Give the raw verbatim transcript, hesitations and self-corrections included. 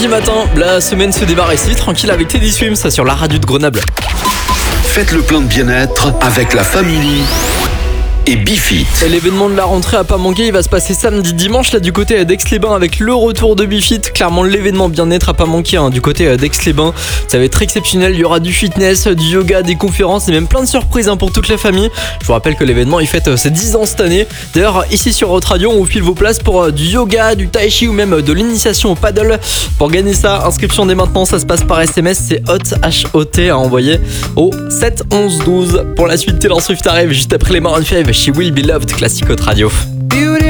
lundi matin, la semaine se démarre ici, tranquille avec Teddy Swim, ça sur la radio de Grenoble. Faites le plein de bien-être avec la famille et Bifit. L'événement de la rentrée à pas manquer, il va se passer samedi dimanche là du côté d'Aix-les-Bains avec le retour de Bifit. Clairement l'événement bien-être à pas manquer hein, du côté d'Aix-les-Bains. Ça va être exceptionnel, il y aura du fitness, du yoga, des conférences et même plein de surprises hein, pour toute la famille. Je vous rappelle que l'événement il fête ses dix ans cette année. D'ailleurs ici sur Hot Radio on vous file vos places pour du yoga, du tai chi ou même de l'initiation au paddle. Pour gagner ça, inscription dès maintenant, ça se passe par S M S, c'est HOT H O T à envoyer au sept onze douze. Pour la suite Taylor Swift arrive juste après les Maroon cinq chez Will Be Loved, classique Hot Radio.